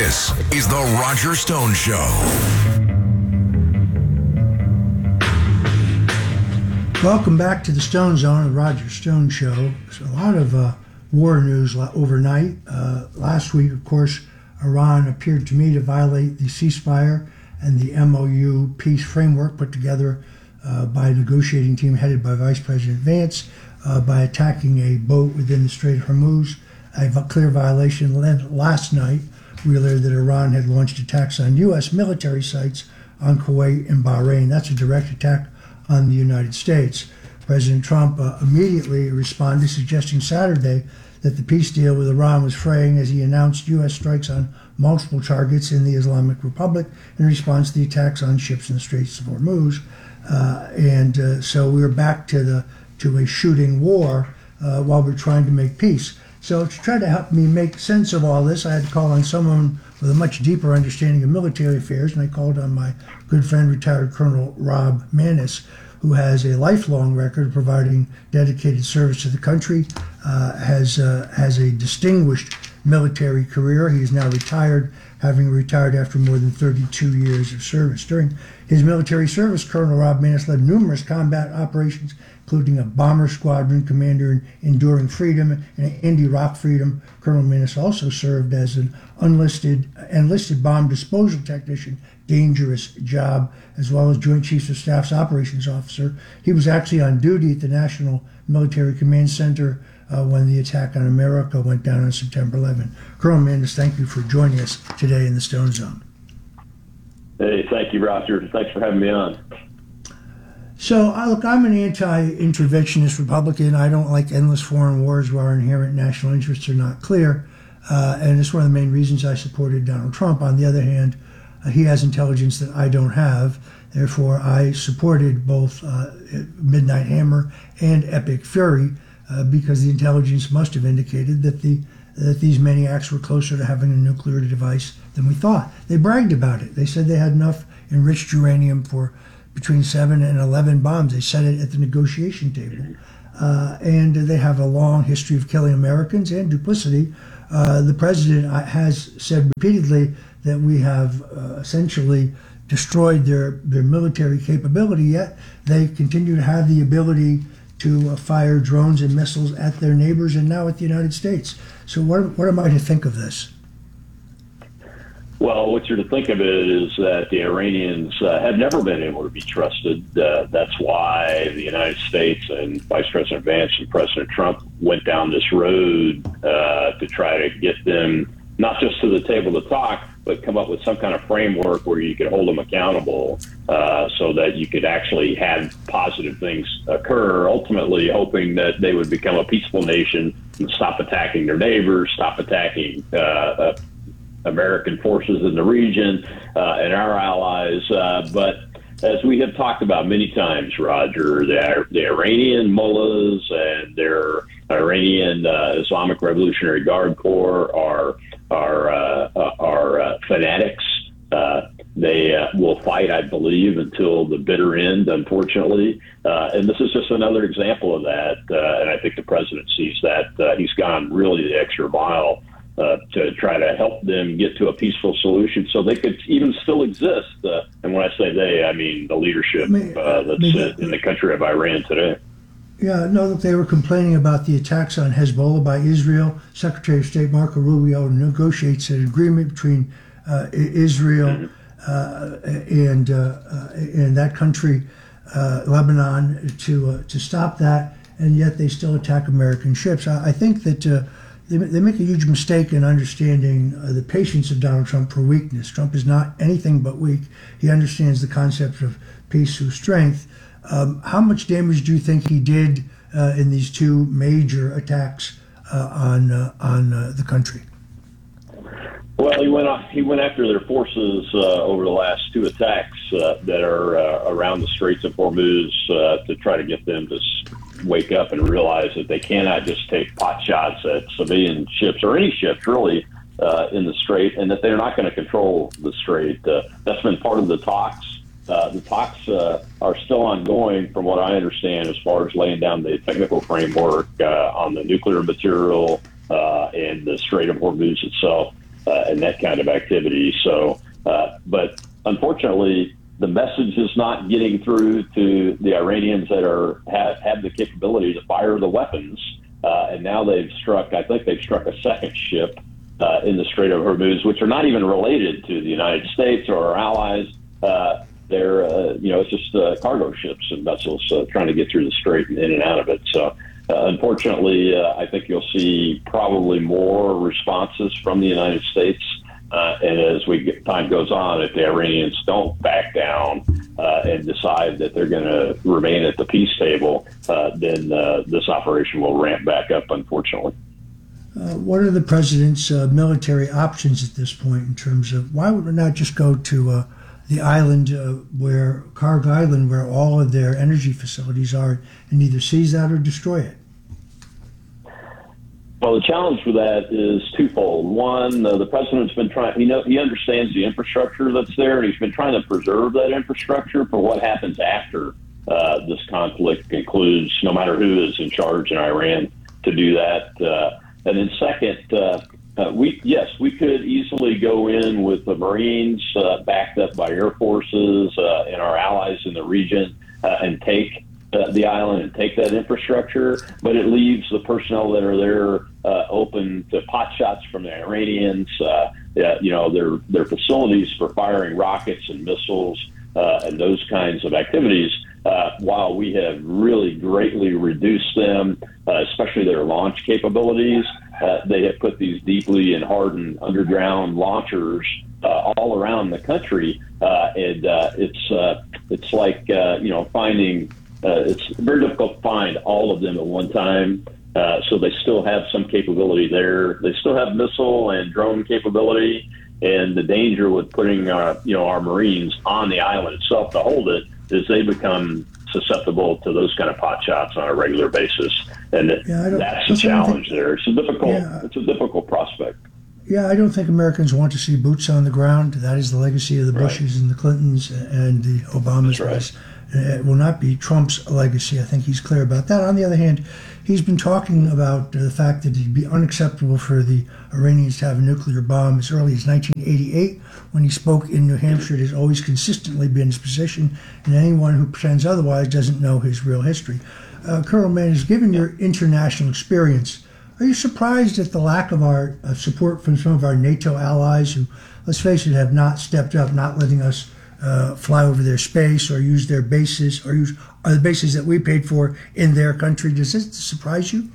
This is The Roger Stone Show. Welcome back to the Stone Zone, the Roger Stone Show. There's a lot of war news overnight. Last week, of course, Iran appeared to me to violate the ceasefire and the MOU peace framework put together by a negotiating team headed by Vice President Vance by attacking a boat within the Strait of Hormuz. A clear violation. Last night, we learned that Iran had launched attacks on U.S. military sites on Kuwait and Bahrain. That's a direct attack on the United States. President Trump immediately responded, suggesting Saturday that the peace deal with Iran was fraying as he announced U.S. strikes on multiple targets in the Islamic Republic in response to the attacks on ships in the Straits of Hormuz. So we're back to a shooting war while we're trying to make peace. So to try to help me make sense of all this, I had to call on someone with a much deeper understanding of military affairs, and I called on my good friend, retired Colonel Rob Maness, who has a lifelong record of providing dedicated service to the country, has a distinguished military career. He is now retired, having retired after more than 32 years of service. During his military service, Colonel Rob Maness led numerous combat operations, including a bomber squadron commander in Enduring Freedom and Iraq Freedom. Colonel Maness also served as an enlisted bomb disposal technician, dangerous job, as well as Joint Chiefs of Staff's operations officer. He was actually on duty at the National Military Command Center when the attack on America went down on September 11. Colonel Maness, thank you for joining us today in the Stone Zone. Hey, thank you, Roger. Thanks for having me on. So, look, I'm an anti-interventionist Republican. I don't like endless foreign wars where our inherent national interests are not clear. And it's one of the main reasons I supported Donald Trump. On the other hand, he has intelligence that I don't have. Therefore, I supported both Midnight Hammer and Epic Fury because the intelligence must have indicated that these maniacs were closer to having a nuclear device than we thought. They bragged about it. They said they had enough enriched uranium for between 7 and 11 bombs. They said it at the negotiation table. And they have a long history of killing Americans and duplicity. The president has said repeatedly that we have essentially destroyed their military capability, yet they continue to have the ability to fire drones and missiles at their neighbors and now at the United States. So what am I to think of this? Well, what you're to think of it is that the Iranians have never been able to be trusted. That's why the United States and Vice President Vance and President Trump went down this road to try to get them not just to the table to talk, but come up with some kind of framework where you could hold them accountable so that you could actually have positive things occur, ultimately hoping that they would become a peaceful nation and stop attacking their neighbors, stop attacking American forces in the region and our allies. But as we have talked about many times, Roger, the Iranian mullahs and their Iranian Islamic Revolutionary Guard Corps are fanatics. They will fight, I believe, until the bitter end, unfortunately. And this is just another example of that. And I think the president sees that. He's gone really the extra mile to try to help them get to a peaceful solution so they could even still exist. And when I say they, I mean the leadership that's in the country of Iran today. Yeah, no, look, they were complaining about the attacks on Hezbollah by Israel. Secretary of State Marco Rubio negotiates an agreement between Israel and that country, Lebanon, to stop that, and yet they still attack American ships. I think that they make a huge mistake in understanding the patience of Donald Trump for weakness. Trump is not anything but weak. He understands the concept of peace through strength. How much damage do you think he did in these two major attacks on the country? Well, he went after their forces over the last two attacks that are around the Straits of Hormuz to try to get them to wake up and realize that they cannot just take pot shots at civilian ships or any ships really in the Strait, and that they're not going to control the Strait. That's been part of the talks. The talks are still ongoing, from what I understand, as far as laying down the technical framework on the nuclear material and the Strait of Hormuz itself. and that kind of activity. So, but unfortunately, the message is not getting through to the Iranians that have the capability to fire the weapons. And now I think they've struck a second ship in the Strait of Hormuz, which are not even related to the United States or our allies. They're, it's just cargo ships and vessels trying to get through the strait and in and out of it. So, unfortunately, I think you'll see probably more responses from the United States. And as time goes on, if the Iranians don't back down and decide that they're going to remain at the peace table, then this operation will ramp back up, unfortunately. What are the president's military options at this point in terms of why would we not just go to the island Karg Island, where all of their energy facilities are, and either seize that or destroy it? Well, the challenge for that is twofold. One, the president's been trying, he understands the infrastructure that's there, and he's been trying to preserve that infrastructure for what happens after this conflict concludes, no matter who is in charge in Iran, to do that. And then second, we could easily go in with the Marines backed up by air forces and our allies in the region and take the island and take that infrastructure, but it leaves the personnel that are there open to pot shots from the Iranians, their facilities for firing rockets and missiles and those kinds of activities, while we have really greatly reduced them, especially their launch capabilities. They have put these deeply and hardened underground launchers all around the country, and it's like finding. It's very difficult to find all of them at one time. So they still have some capability there. They still have missile and drone capability. And the danger with putting our Marines on the island itself to hold it is they become susceptible to those kind of pot shots on a regular basis. And that's the challenge there. It's a difficult prospect. Yeah, I don't think Americans want to see boots on the ground. That is the legacy of the Bushes and the Clintons and the Obamas. That's right. It will not be Trump's legacy. I think he's clear about that. On the other hand, he's been talking about the fact that it'd be unacceptable for the Iranians to have a nuclear bomb as early as 1988. When he spoke in New Hampshire, it has always consistently been his position, and anyone who pretends otherwise doesn't know his real history. Colonel Manning, given your international experience, are you surprised at the lack of our support from some of our NATO allies who, let's face it, have not stepped up, not letting us fly over their space or use their bases or use the bases that we paid for in their country? Does this surprise you?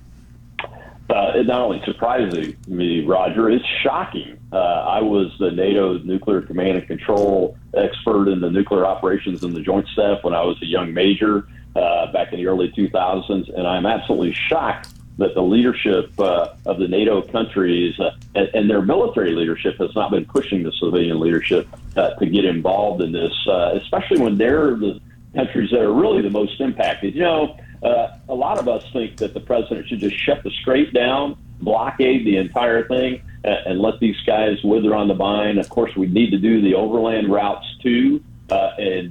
It not only surprises me, Roger, it's shocking. I was the NATO nuclear command and control expert in the nuclear operations in the Joint Staff when I was a young major back in the early 2000s, and I'm absolutely shocked that the leadership of the NATO countries and their military leadership has not been pushing the civilian leadership to get involved in this, especially when they're the countries that are really the most impacted. A lot of us think that the president should just shut the strait down, blockade the entire thing, and let these guys wither on the vine. Of course, we need to do the overland routes too, and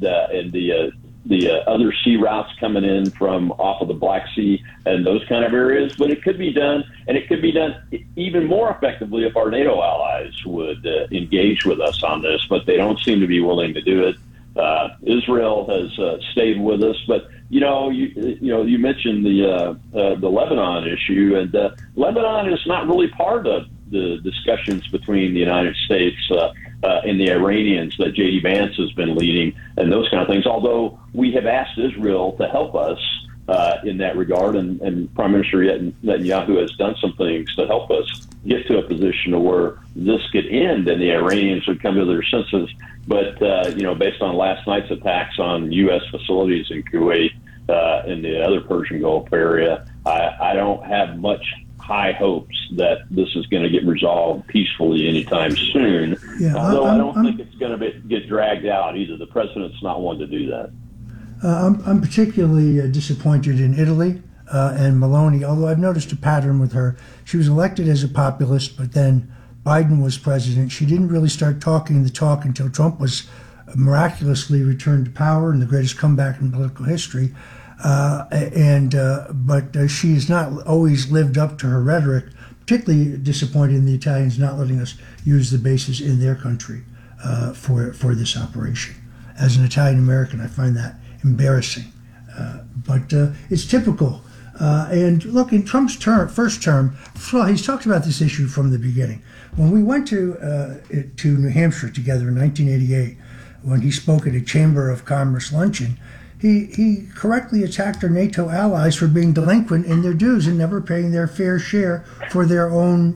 the other sea routes coming in from off of the Black Sea and those kind of areas. But it could be done, and it could be done even more effectively if our NATO allies would engage with us on this, but they don't seem to be willing to do it. Israel has stayed with us, but you mentioned the Lebanon issue, and Lebanon is not really part of the discussions between the United States and the Iranians that J.D. Vance has been leading and those kind of things, although we have asked Israel to help us in that regard, and Prime Minister Netanyahu has done some things to help us get to a position where this could end and the Iranians would come to their senses. But, based on last night's attacks on U.S. facilities in Kuwait and the other Persian Gulf area, I don't have much high hopes that this is going to get resolved peacefully anytime soon. Yeah, although I don't think it's going to get dragged out either. The president's not one to do that. I'm particularly disappointed in Italy and Meloni, although I've noticed a pattern with her. She was elected as a populist, but then Biden was president. She didn't really start talking the talk until Trump was miraculously returned to power in the greatest comeback in political history. But she has not always lived up to her rhetoric, particularly disappointed in the Italians not letting us use the bases in their country for this operation. As an Italian American, I find that embarrassing. But it's typical. And look, in Trump's first term, he's talked about this issue from the beginning. When we went to New Hampshire together in 1988, when he spoke at a Chamber of Commerce luncheon, he correctly attacked our NATO allies for being delinquent in their dues and never paying their fair share for their own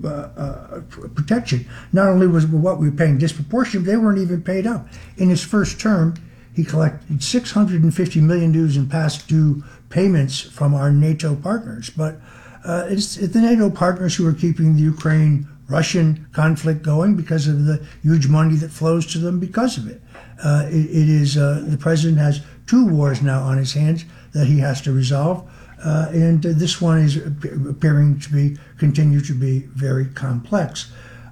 protection. Not only was what we were paying disproportionate, they weren't even paid up. In his first term, he collected $650 million dues in past due payments from our NATO partners. But it's the NATO partners who are keeping the Ukraine-Russian conflict going because of the huge money that flows to them because of it. The president has 2 wars now on his hands that he has to resolve, and this one is appearing to continue to be very complex.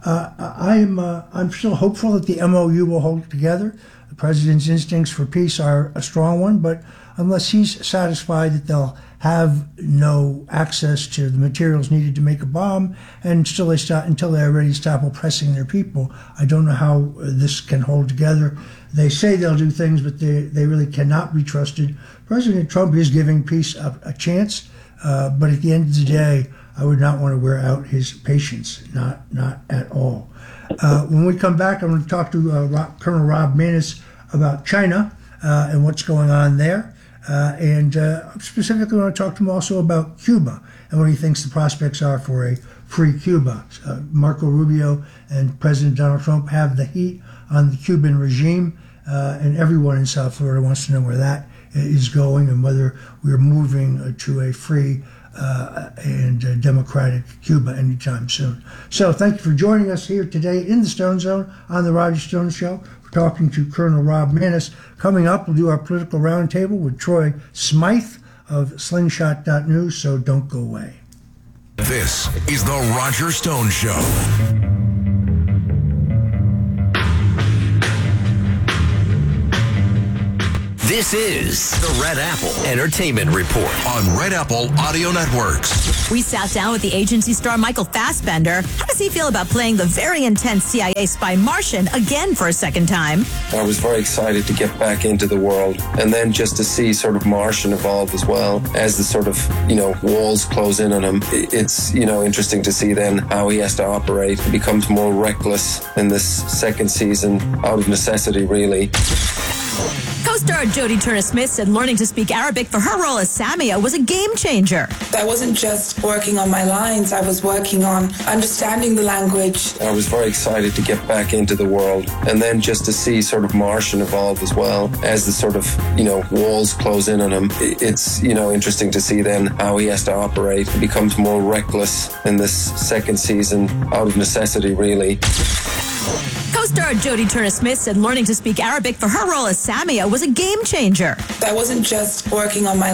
I'm still hopeful that the MOU will hold together. The president's instincts for peace are a strong one, but unless he's satisfied that they'll have no access to the materials needed to make a bomb, and until they already stop oppressing their people, I don't know how this can hold together. They say they'll do things, but they really cannot be trusted. President Trump is giving peace a chance, but at the end of the day, I would not want to wear out his patience, not at all. When we come back, I'm going to talk to Colonel Rob Maness about China and what's going on there. And specifically, I want to talk to him also about Cuba and what he thinks the prospects are for a free Cuba. Marco Rubio and President Donald Trump have the heat on the Cuban regime, and everyone in South Florida wants to know where that is going and whether we're moving to a free and democratic Cuba anytime soon. So thank you for joining us here today in the Stone Zone on the Roger Stone Show. We're talking to Colonel Rob Maness. Coming up, we'll do our political roundtable with Troy Smythe of Slingshot.news, so don't go away. This is the Roger Stone Show. This is the Red Apple Entertainment Report On Red Apple Audio Networks. We sat down with the agency star Michael Fassbender. How does he feel about playing the very intense CIA spy Martian again for a second time? I was very excited to get back into the world, and then just to see sort of Martian evolve as well as the sort of, walls close in on him. It's, interesting to see then how he has to operate. He becomes more reckless in this second season out of necessity, really. Co-star Jodie Turner-Smith said learning to speak Arabic for her role as Samia was a game changer. I wasn't just working on my lines, I was working on understanding the language. I was very excited to get back into the world, and then just to see sort of Martian evolve as well as the sort of, walls close in on him. It's, interesting to see then how he has to operate. He becomes more reckless in this second season out of necessity, really. Co-star Jodie Turner-Smith said learning to speak Arabic for her role as Samia was a game changer. I wasn't just working on my